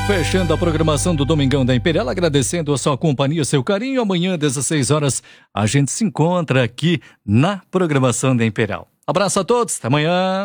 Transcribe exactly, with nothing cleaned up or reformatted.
Fechando a programação do Domingão da Imperial, agradecendo a sua companhia, seu carinho. Amanhã, dezesseis horas, a gente se encontra aqui na programação da Imperial. Abraço a todos, até amanhã.